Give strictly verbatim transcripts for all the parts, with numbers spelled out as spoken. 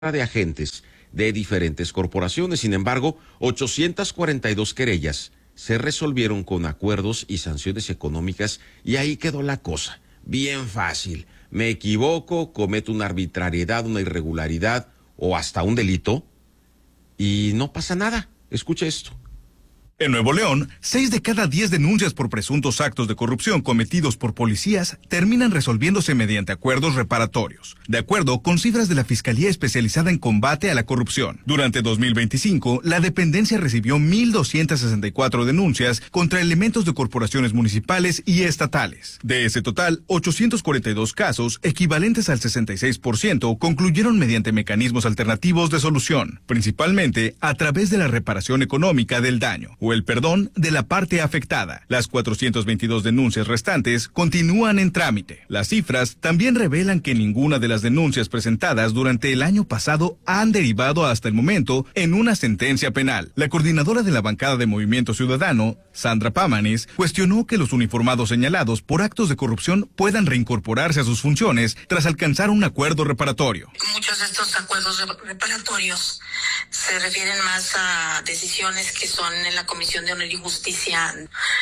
de agentes de diferentes corporaciones. Sin embargo, ochocientas cuarenta y dos querellas se resolvieron con acuerdos y sanciones económicas, y ahí quedó la cosa. Bien fácil. Me equivoco, cometo una arbitrariedad, una irregularidad o hasta un delito y no pasa nada. Escucha esto. En Nuevo León, seis de cada diez denuncias por presuntos actos de corrupción cometidos por policías terminan resolviéndose mediante acuerdos reparatorios, de acuerdo con cifras de la Fiscalía Especializada en Combate a la Corrupción. Durante dos mil veinticinco, la dependencia recibió mil doscientas sesenta y cuatro denuncias contra elementos de corporaciones municipales y estatales. De ese total, ochocientos cuarenta y dos casos, equivalentes al sesenta y seis por ciento, concluyeron mediante mecanismos alternativos de solución, principalmente a través de la reparación económica del daño o el perdón de la parte afectada. Las cuatrocientas veintidós denuncias restantes continúan en trámite. Las cifras también revelan que ninguna de las denuncias presentadas durante el año pasado han derivado hasta el momento en una sentencia penal. La coordinadora de la bancada de Movimiento Ciudadano, Sandra Pámanes, cuestionó que los uniformados señalados por actos de corrupción puedan reincorporarse a sus funciones tras alcanzar un acuerdo reparatorio. Muchos de estos acuerdos reparatorios se refieren más a decisiones que son en la Comisión de Honor y Justicia,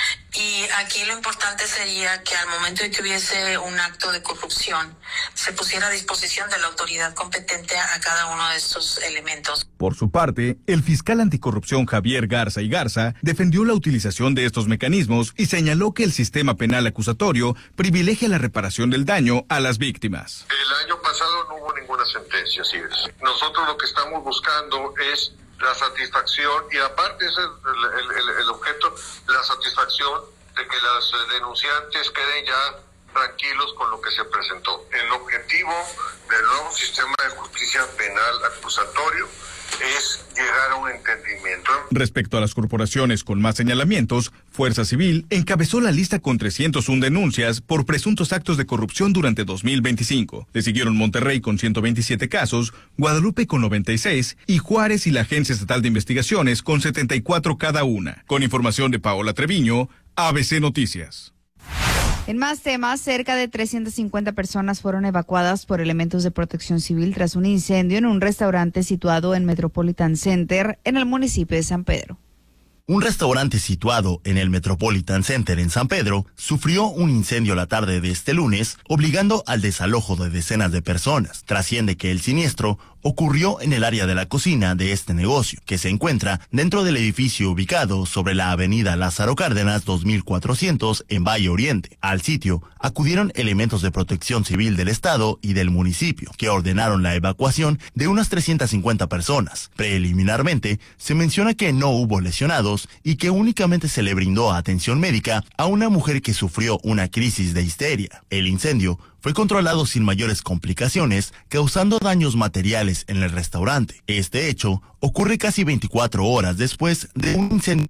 y aquí lo importante sería que al momento de que hubiese un acto de corrupción se pusiera a disposición de la autoridad competente a cada uno de estos elementos. Por su parte, el fiscal anticorrupción Javier Garza y Garza defendió la utilización de estos mecanismos y señaló que el sistema penal acusatorio privilegia la reparación del daño a las víctimas. El año pasado no hubo ninguna sentencia, sí es. Nosotros lo que estamos buscando es la satisfacción, y aparte es el, el, el, el objeto, la satisfacción de que los denunciantes queden ya tranquilos con lo que se presentó. El objetivo del nuevo sistema de justicia penal acusatorio es llegar a un entendimiento. Respecto a las corporaciones con más señalamientos, Fuerza Civil encabezó la lista con trescientas una denuncias por presuntos actos de corrupción durante dos mil veinticinco. Le siguieron Monterrey con ciento veintisiete casos, Guadalupe con noventa y seis y Juárez y la Agencia Estatal de Investigaciones con setenta y cuatro cada una. Con información de Paola Treviño, A B C Noticias. En más temas, cerca de trescientas cincuenta personas fueron evacuadas por elementos de protección civil tras un incendio en un restaurante situado en Metropolitan Center, en el municipio de San Pedro. Un restaurante situado en el Metropolitan Center en San Pedro sufrió un incendio la tarde de este lunes, obligando al desalojo de decenas de personas. Trasciende que el siniestro ocurrió en el área de la cocina de este negocio, que se encuentra dentro del edificio ubicado sobre la avenida Lázaro Cárdenas dos mil cuatrocientos en Valle Oriente. Al sitio acudieron elementos de protección civil del estado y del municipio, que ordenaron la evacuación de unas trescientas cincuenta personas. Preliminarmente, se menciona que no hubo lesionados y que únicamente se le brindó atención médica a una mujer que sufrió una crisis de histeria. El incendio fue controlado sin mayores complicaciones, causando daños materiales en el restaurante. Este hecho ocurre casi veinticuatro horas después de un incendio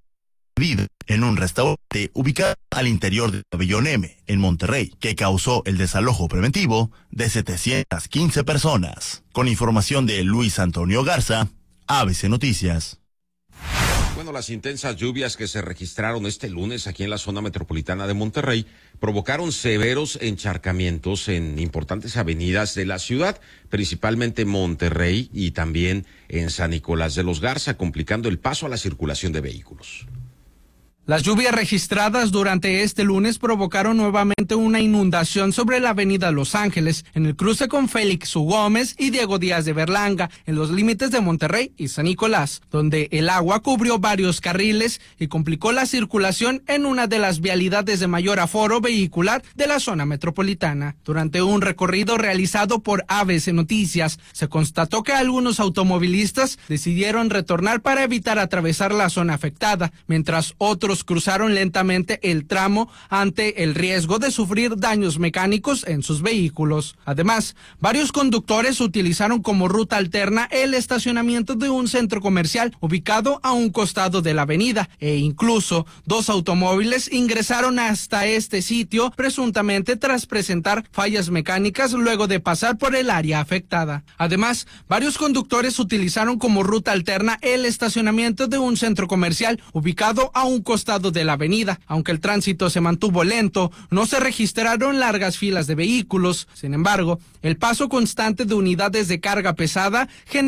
en un restaurante ubicado al interior del Pabellón M, en Monterrey, que causó el desalojo preventivo de setecientas quince personas. Con información de Luis Antonio Garza, A B C Noticias. Bueno, las intensas lluvias que se registraron este lunes aquí en la zona metropolitana de Monterrey provocaron severos encharcamientos en importantes avenidas de la ciudad, principalmente Monterrey y también en San Nicolás de los Garza, complicando el paso a la circulación de vehículos. Las lluvias registradas durante este lunes provocaron nuevamente una inundación sobre la avenida Los Ángeles, en el cruce con Félix U. Gómez y Diego Díaz de Berlanga, en los límites de Monterrey y San Nicolás, donde el agua cubrió varios carriles y complicó la circulación en una de las vialidades de mayor aforo vehicular de la zona metropolitana. Durante un recorrido realizado por A B C Noticias, se constató que algunos automovilistas decidieron retornar para evitar atravesar la zona afectada, mientras otros cruzaron lentamente el tramo ante el riesgo de sufrir daños mecánicos en sus vehículos. Además, varios conductores utilizaron como ruta alterna el estacionamiento de un centro comercial ubicado a un costado de la avenida, e incluso dos automóviles ingresaron hasta este sitio presuntamente tras presentar fallas mecánicas luego de pasar por el área afectada. Además, varios conductores utilizaron como ruta alterna el estacionamiento de un centro comercial ubicado a un costado costado de la avenida. Aunque el tránsito se mantuvo lento, no se registraron largas filas de vehículos. Sin embargo, el paso constante de unidades de carga pesada generó